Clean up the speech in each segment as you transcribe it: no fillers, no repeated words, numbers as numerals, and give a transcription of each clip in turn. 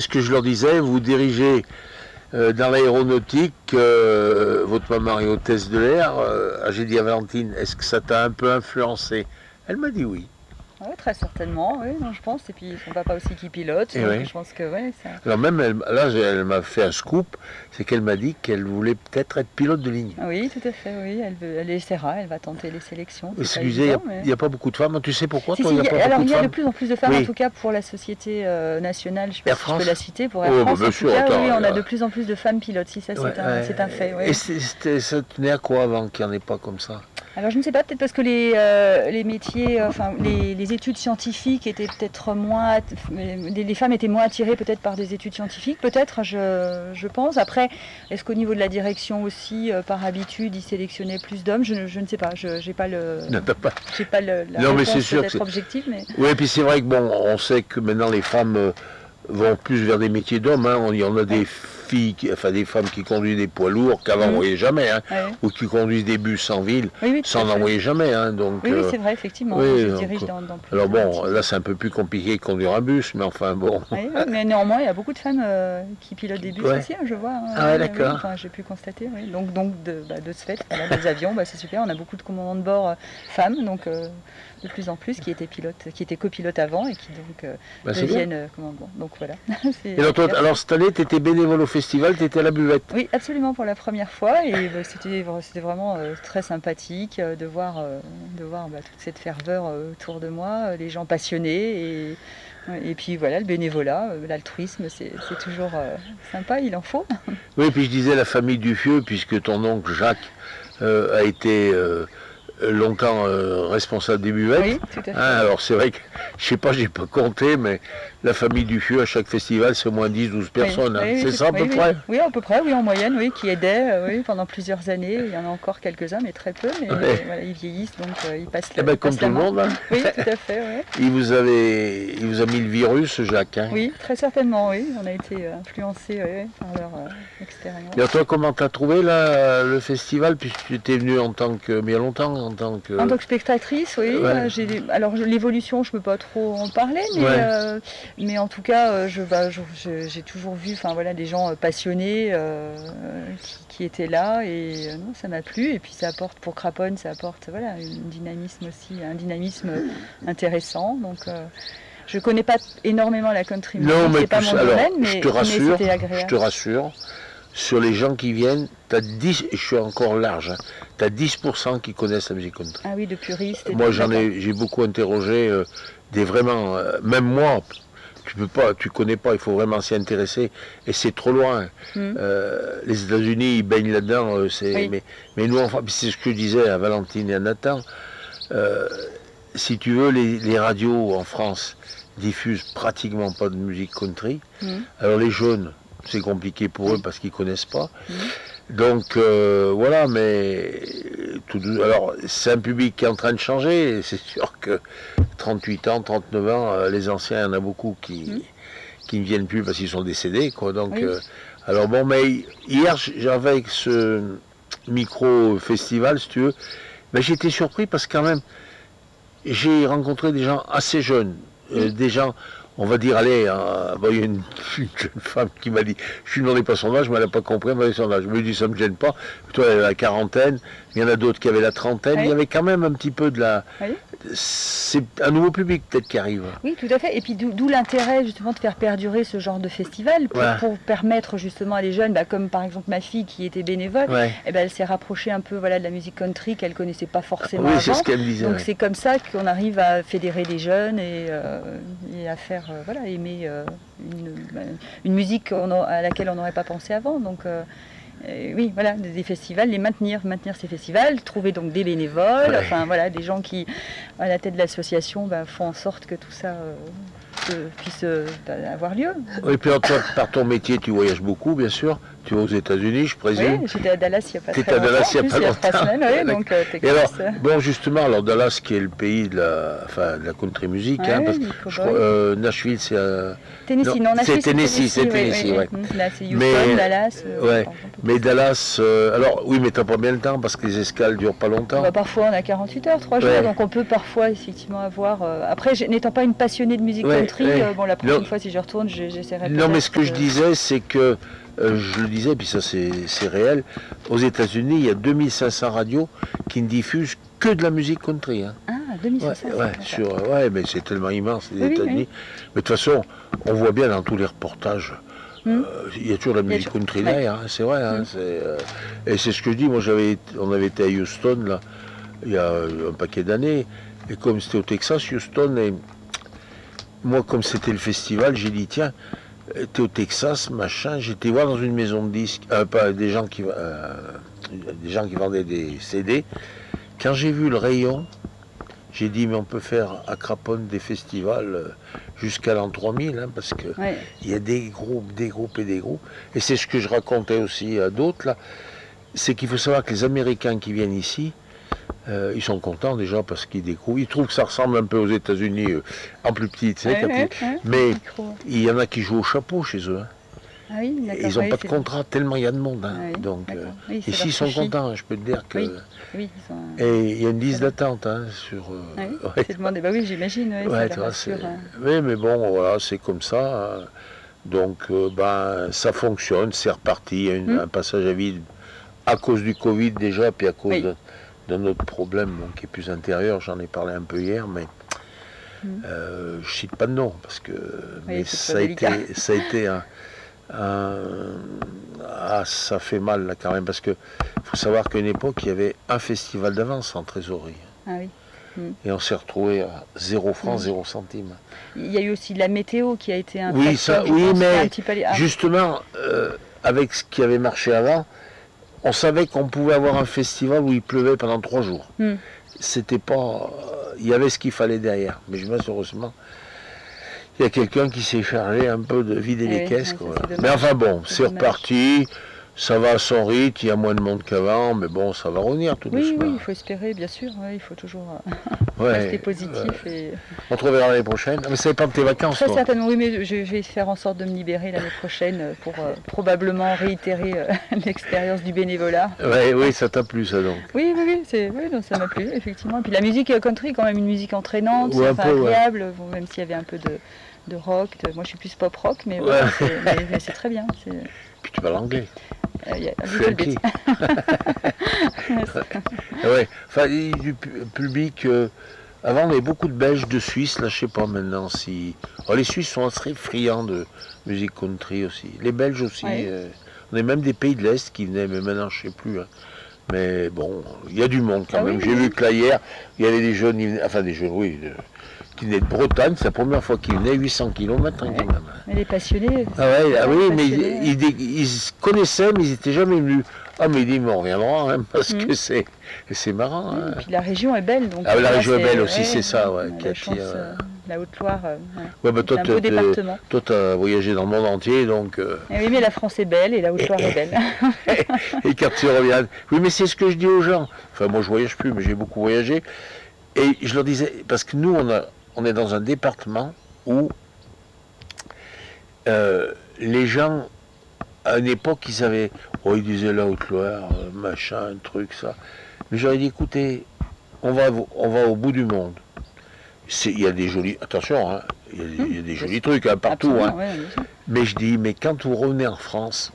que je leur disais, vous dirigez dans l'aéronautique, votre maman est hôtesse de l'air. J'ai dit à Valentine, est-ce que ça t'a un peu influencé? Elle m'a dit oui. Oui, très certainement, oui, non, je pense. Et puis son papa aussi qui pilote, Et donc oui. je pense que ouais, ça. Alors même, elle m'a fait un scoop, c'est qu'elle m'a dit qu'elle voulait peut-être être pilote de ligne. Oui, tout à fait, oui, elle essaiera, elle va tenter les sélections. Excusez, il n'y a pas beaucoup de femmes, tu sais pourquoi Si, toi, si, il n'y a pas alors beaucoup il de y a femmes? de plus en plus de femmes, Oui. en tout cas pour la société nationale, je ne sais pas Air si France. je peux la citer, pour Air Oh, France, bien en sûr, tout cas, attends, oui, on a de plus en plus de femmes pilotes, si ça c'est un fait. Oui. Et ça tenait à quoi avant qu'il n'y en ait pas comme ça? Alors je ne sais pas, peut-être parce que les métiers, enfin les études scientifiques étaient peut-être moins, les femmes étaient moins attirées peut-être par des études scientifiques, peut-être, je pense. Après, est-ce qu'au niveau de la direction aussi, par habitude, ils sélectionnaient plus d'hommes? Je ne sais pas, j'ai pas le, j'ai pas la Non, mais réponse c'est sûr peut-être objective, mais. Oui, et puis c'est vrai que bon, on sait que maintenant les femmes vont plus vers des métiers d'hommes. Hein. Il y en a des filles, des femmes qui conduisent des poids lourds qu'avant on voyait jamais, hein, ou qui conduisent des bus en ville, sans n'en voyer jamais. Hein, donc, oui, c'est vrai, effectivement. Oui, je dirige dans plus. Alors bon, là c'est un peu plus compliqué de conduire un bus, mais enfin bon. Oui, mais néanmoins, il y a beaucoup de femmes qui pilotent des bus aussi, hein, je vois. Hein, ah ouais, d'accord. Enfin, j'ai pu constater. Oui. Donc de ce fait, voilà, des avions, c'est super. On a beaucoup de commandants de bord femmes, donc de plus en plus, qui étaient copilotes avant et qui donc deviennent commandants. Donc voilà. Et alors cette année, tu étais bénévole au festival, tu étais à la buvette? Oui, absolument, pour la première fois. Et c'était vraiment très sympathique de voir toute cette ferveur autour de moi, les gens passionnés. Et puis voilà, le bénévolat, l'altruisme, c'est toujours sympa, il en faut. Oui, et puis je disais la famille Duffieux, puisque ton oncle Jacques a été longtemps responsable des buvettes. Oui, tout à fait. Alors c'est vrai que, je sais pas, j'ai pas compté, mais la famille Duffieux, à chaque festival, c'est au moins 10-12 personnes. C'est ça à peu près? Oui, à peu près, oui, en moyenne, oui, qui aidaient pendant plusieurs années. Il y en a encore quelques-uns, mais très peu. Mais voilà, ils vieillissent, donc ils passent la comme tout le monde. Hein. Oui, tout à fait. Ouais. Il vous a mis le virus, Jacques. Hein. Oui, très certainement, oui. On a été influencés par leur expérience. Et toi, comment t'as trouvé là, le festival, puisque tu étais venue en tant que, mais il y a longtemps, en tant que spectatrice, oui. Ouais. Alors l'évolution, je ne peux pas trop en parler, mais en tout cas, j'ai toujours vu, des gens passionnés qui étaient là, et non, ça m'a plu. Et puis ça apporte pour Craponne, ça apporte un dynamisme intéressant. Donc je connais pas énormément la country music, c'est pas mon domaine, mais c'était agréable. Je te rassure. Sur les gens qui viennent, tu as 10, je suis encore large, tu as 10% qui connaissent la musique country. Ah oui, de puristes. Moi j'ai beaucoup interrogé des vraiment, même moi, tu connais pas, il faut vraiment s'y intéresser, et c'est trop loin. Les États-Unis, ils baignent là-dedans, mais nous, enfin, c'est ce que je disais à Valentine et à Nathan, si tu veux, les radios en France diffusent pratiquement pas de musique country. Alors les jeunes, c'est compliqué pour eux parce qu'ils connaissent pas. Donc voilà, mais alors c'est un public qui est en train de changer. Et c'est sûr que 38 ans, 39 ans, les anciens, il y en a beaucoup qui ne viennent plus parce qu'ils sont décédés, quoi. Donc alors bon, mais hier j'avais avec ce micro festival, si tu veux, mais j'ai été surpris parce que quand même j'ai rencontré des gens assez jeunes, des gens. On va dire, allez, il y a une jeune femme qui m'a dit, je lui demandais pas son âge, mais elle n'a pas compris, elle m'a dit son âge. Je me dis, ça ne me gêne pas. Toi, elle avait la quarantaine, il y en a d'autres qui avaient la trentaine. Il y avait quand même un petit peu de la... C'est un nouveau public peut-être qui arrive. Oui, tout à fait. Et puis d'où l'intérêt justement de faire perdurer ce genre de festival pour permettre justement à des jeunes, comme par exemple ma fille qui était bénévole, elle s'est rapprochée un peu de la musique country qu'elle connaissait pas forcément avant. C'est ce qu'elle me disait. Donc c'est comme ça qu'on arrive à fédérer des jeunes et à faire aimer une musique à laquelle on n'aurait pas pensé avant. Donc oui, voilà, des festivals, maintenir ces festivals, trouver donc des bénévoles, des gens qui, à la tête de l'association, font en sorte que tout ça puisse avoir lieu. Et puis toi, par ton métier, tu voyages beaucoup, bien sûr. Tu vas aux États-Unis, je présume. Oui, j'étais à Dallas il n'y a pas T'étais à Dallas il n'y a pas il y a longtemps. 3 semaines, oui, donc Et alors, bon, justement, alors Dallas, qui est le pays de la country music, ouais, parce que je crois, Nashville, c'est Tennessee, non, c'est Tennessee, ouais. Là, c'est Houston, Dallas. Ouais. Mais Dallas, alors oui, mais t'as pas bien le temps parce que les escales durent pas longtemps. Bah, parfois, on a 48 heures, 3 jours, donc on peut parfois effectivement avoir. Après, n'étant pas une passionnée de musique country, bon, la prochaine fois, si je retourne, j'essaierai. Non, mais ce que je disais, c'est que je le disais, puis ça c'est réel, aux États-Unis, il y a 2500 radios qui ne diffusent que de la musique country. Hein. Ah, 2500. Mais c'est tellement immense, les États-Unis. Mais de toute façon, on voit bien dans tous les reportages, il y a toujours la musique country derrière, hein, c'est vrai. Hein, et c'est ce que je dis, moi on avait été à Houston, là, il y a un paquet d'années, et comme c'était au Texas, Houston, et moi comme c'était le festival, j'ai dit, tiens, t'es au Texas, machin, j'étais voir dans une maison de disques, pas des gens qui vendaient des CD. Quand j'ai vu le rayon, j'ai dit mais on peut faire à Craponne des festivals jusqu'à l'an 3000, hein, parce que il y a des groupes. Et c'est ce que je racontais aussi à d'autres là, c'est qu'il faut savoir que les Américains qui viennent ici, ils sont contents déjà parce qu'ils découvrent. Ils trouvent que ça ressemble un peu aux États-Unis en plus petit, tu sais, mais il y en a qui jouent au chapeau chez eux. Hein. Ah oui, ils n'ont pas de contrat tellement il y a de monde. Hein. Donc, ici ils sont contents, hein, je peux te dire que. Et il y a une liste d'attente hein, sur. C'est demandé. Bah oui, j'imagine. Oui, mais bon, voilà, c'est comme ça. Hein. Donc, ça fonctionne, c'est reparti. Il y a un passage à vide à cause du Covid déjà, puis à cause d'un autre problème qui est plus intérieur. J'en ai parlé un peu hier, mais je cite pas de nom parce que ça a été ça fait mal là quand même parce que faut savoir qu'à une époque il y avait un festival d'avance en trésorerie. Ah oui. Et on s'est retrouvé à 0 francs, 0 centimes. Il y a eu aussi la météo qui a été un facteur. Mais justement, avec ce qui avait marché avant, on savait qu'on pouvait avoir un festival où il pleuvait pendant 3 jours. C'était pas... il y avait ce qu'il fallait derrière. Mais heureusement, il y a quelqu'un qui s'est chargé un peu de vider les caisses. Quoi. Mais enfin bon, c'est reparti. Ça va à son rythme, il y a moins de monde qu'avant, mais bon, ça va revenir tout doucement. Oui, il faut espérer, bien sûr. Il faut toujours rester positif. Et... On te reverra l'année prochaine. Mais ça dépend de tes vacances. Très certainement, oui, mais je vais faire en sorte de me libérer l'année prochaine pour probablement réitérer l'expérience du bénévolat. Oui, ça t'a plu, ça donc. Oui, donc ça m'a plu, effectivement. Et puis la musique country est quand même une musique entraînante, c'est agréable, même s'il y avait un peu de rock. Moi, je suis plus pop rock, mais c'est très bien. Puis tu parles anglais. Du public. Avant, on avait beaucoup de Belges, de Suisses. Là, je sais pas maintenant si. Alors, les Suisses sont assez friands de musique country aussi. Les Belges aussi. On a même des pays de l'Est qui venaient, mais maintenant, je sais plus. Hein. Mais bon, il y a du monde quand même. J'ai vu que là, hier, il y avait des jeunes, qui venaient de Bretagne. C'est la première fois qu'ils venaient, 800 km. Hein, quand même. Mais les passionnés. Mais ils se connaissaient, mais ils n'étaient jamais venus. Ah, mais il dit, mais on reviendra, hein, parce que c'est marrant. Hein. Et puis la région est belle. Donc la région est belle aussi, c'est ça, la Haute-Loire, c'est un beau département. Toi, tu as voyagé dans le monde entier, donc... Oui, mais la France est belle et la Haute-Loire est belle. Et quand tu reviens... Oui, mais c'est ce que je dis aux gens. Enfin, moi, je voyage plus, mais j'ai beaucoup voyagé. Et je leur disais, parce que nous, on est dans un département où les gens, à une époque, ils disaient la Haute-Loire, machin, truc, ça. Mais j'aurais dit, écoutez, on va au bout du monde. Il y a des jolis... Attention, hein, il y a des jolis trucs hein, partout. Hein. Mais je dis, mais quand vous revenez en France,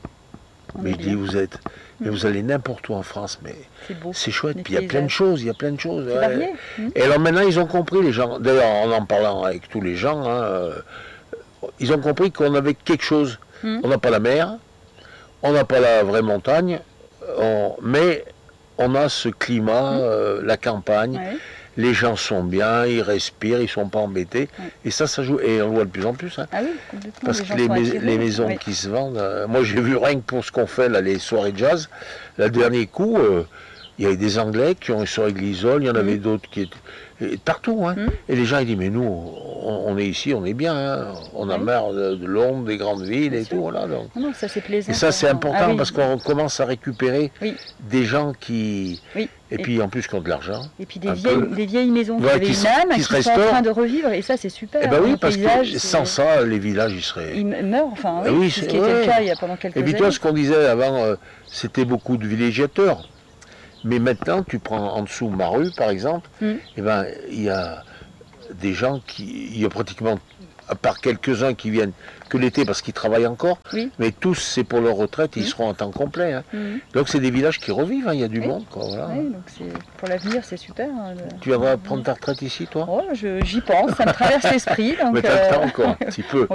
vous allez n'importe où en France, mais c'est chouette. Puis il y a plein de choses, C'est varié. Et alors maintenant, ils ont compris, les gens, d'ailleurs en parlant avec tous les gens, hein, ils ont compris qu'on avait quelque chose. On n'a pas la mer, on n'a pas la vraie montagne, mais on a ce climat, la campagne. Les gens sont bien, ils respirent, ils sont pas embêtés. Et ça joue. Et on le voit de plus en plus. Hein. Ah oui, complètement. Parce que les maisons qui se vendent... moi, j'ai vu rien que pour ce qu'on fait, là, les soirées jazz, le dernier coup, il y avait des Anglais qui ont sur Glisol, il y en avait d'autres qui étaient partout. Hein. Et les gens ils disent mais nous on est ici, on est bien, hein. On a marre de Londres, des grandes villes et tout. Voilà, donc. Non, ça c'est plaisant. Et ça c'est important parce qu'on commence à récupérer des gens qui... Et puis en plus qui ont de l'argent. Et puis des vieilles maisons qui avaient une âme, qui sont en train de revivre, et ça c'est super. Et oui, parce que sans ça, les villages ils seraient... Ils meurent, enfin oui, ce qui était le cas il y a pendant quelques années. Et puis toi, ce qu'on disait avant, c'était beaucoup de villégiateurs. Mais maintenant, tu prends en dessous ma rue, par exemple, et ben il y a des gens il y a pratiquement, à part quelques-uns qui viennent que l'été parce qu'ils travaillent encore, mais tous c'est pour leur retraite, ils seront en temps complet. Hein. Donc c'est des villages qui revivent, hein. Il y a du monde. Quoi, voilà. Donc pour l'avenir c'est super. Tu viendras prendre ta retraite ici, toi? J'y pense, ça me traverse l'esprit. Mais t'as le temps encore, un petit peu.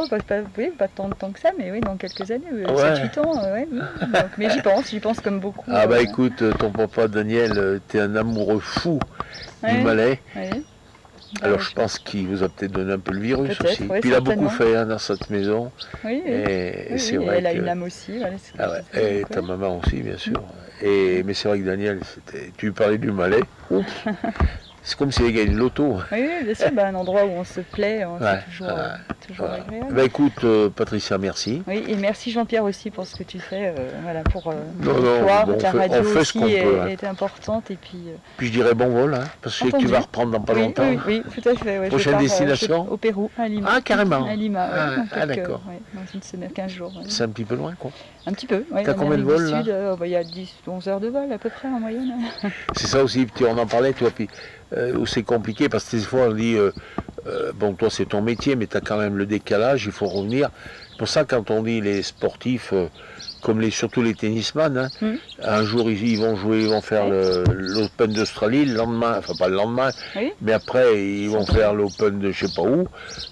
Pas tant de temps que ça, mais oui, dans quelques années, 7-8 ans. Donc, mais j'y pense comme beaucoup. Ah bah écoute, ton papa Daniel, t'es un amoureux fou du Malais. Alors je pense qu'il vous a peut-être donné un peu le virus aussi. Puis il a beaucoup fait dans cette maison. Et c'est vrai elle a une âme aussi. Et ta maman aussi, bien sûr. Mais c'est vrai que Daniel, tu lui parlais du Malais. C'est comme s'il avait gagné le loto. Oui, bien sûr, un endroit où on se plaît, c'est toujours agréable. Bah écoute, Patricia, merci. Oui, et merci Jean-Pierre aussi pour ce que tu fais, pour ta radio aussi est importante. Et puis je dirais bon vol, hein, parce que tu vas reprendre dans pas longtemps. Oui, tout à fait. Prochaine destination au Pérou, à Lima. Ah, carrément. À Lima, d'accord. Dans une semaine, 15 jours. C'est un petit peu loin, quoi. Un petit peu, oui. T'as combien de vols, là? Il y a 10-11 heures de vol, à peu près, en moyenne. C'est ça aussi, on en parlait, tu vois, puis où c'est compliqué, parce que des fois, on dit, bon, toi, c'est ton métier, mais tu as quand même le décalage, il faut revenir. C'est pour ça, quand on dit les sportifs, comme surtout les tennisman, un jour, ils vont faire l'Open d'Australie, le lendemain, enfin pas le lendemain, mais après, ils vont faire l'Open de je sais pas où.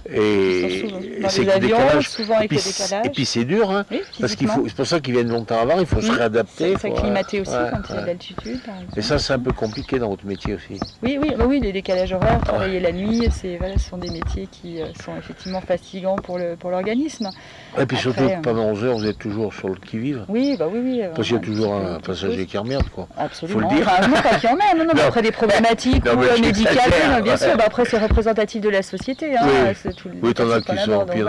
Et c'est le décalage. Souvent avec le décalage. Et puis c'est dur, hein, parce c'est pour ça qu'ils viennent longtemps avant, il faut se réadapter. S'acclimater aussi quand il y a de l'altitude. Et ça, c'est un peu compliqué dans votre métier aussi. Oui, les décalages horaires, travailler la nuit, ce sont des métiers qui sont effectivement fatigants pour l'organisme. Et puis surtout, pendant 11 heures, vous êtes toujours sur le qui-vive. Oui. Parce qu'il y a toujours un passager qui emmerde, quoi. Absolument. Faut le dire. Non, pas qui emmerde. Non, après des problématiques médicales, bien sûr. Après, c'est représentatif de la société. Oui, t'en as qui sont pire.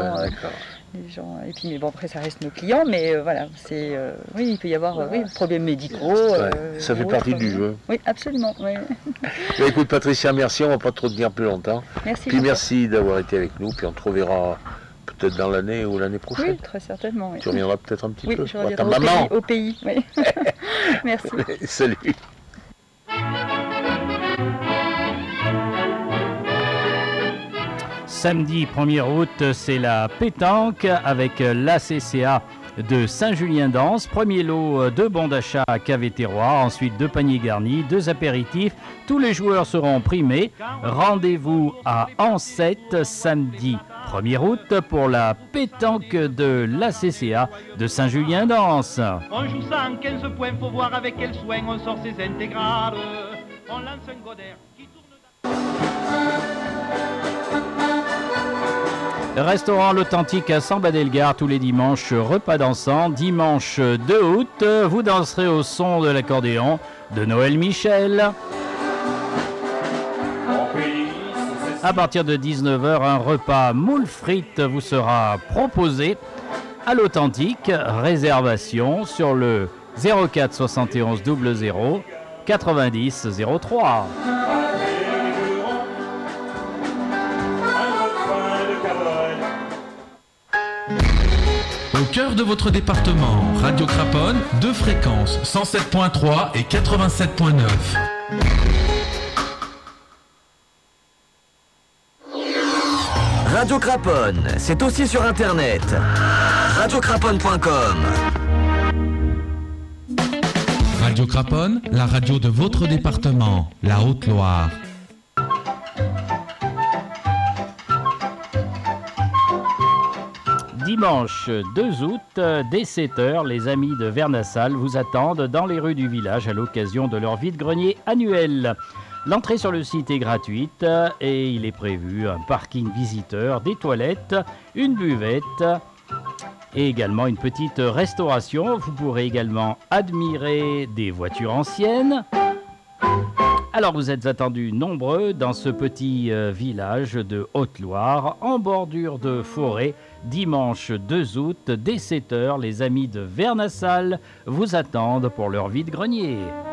Les gens, et puis, mais bon, après, ça reste nos clients, mais il peut y avoir des problèmes médicaux. Ça fait partie du jeu. Oui, absolument. Oui. Écoute, Patricia, merci. On ne va pas trop te dire plus longtemps. Merci. Puis merci d'avoir été avec nous. Puis on te reverra peut-être dans l'année ou l'année prochaine. Oui, très certainement. Oui. Tu reviendras peut-être un petit peu. Oui, je reviendrai au pays. Oui. Merci. Salut. Samedi 1er août, c'est la pétanque avec l'ACCA de Saint-Julien-d'Anse. Premier lot, 2 bons d'achat à Cave et Terroir, ensuite 2 paniers garnis, 2 apéritifs. Tous les joueurs seront primés. Rendez-vous à Ansette samedi 1er août pour la pétanque de l'ACCA de Saint-Julien-d'Anse. On joue 115 points, faut voir avec quel soin on sort ses intégrales. On lance un godaire qui tourne... Restaurant L'Authentique à Samba-Delgare tous les dimanches, repas dansant. Dimanche 2 août, vous danserez au son de l'accordéon de Noël Michel. À partir de 19h, un repas moule frites vous sera proposé à l'Authentique. Réservation sur le 04 71 00 90 03. Au cœur de votre département, Radio Craponne, 2 fréquences, 107.3 et 87.9. Radio Craponne, c'est aussi sur Internet. radiocraponne.com. Radio Craponne, la radio de votre département, la Haute-Loire. Dimanche 2 août, dès 7h, les amis de Vernassal vous attendent dans les rues du village à l'occasion de leur vide-grenier annuel. L'entrée sur le site est gratuite et il est prévu un parking visiteur, des toilettes, une buvette et également une petite restauration. Vous pourrez également admirer des voitures anciennes. Alors vous êtes attendus nombreux dans ce petit village de Haute-Loire, en bordure de forêt, dimanche 2 août, dès 7h, les amis de Vernassal vous attendent pour leur vide-grenier.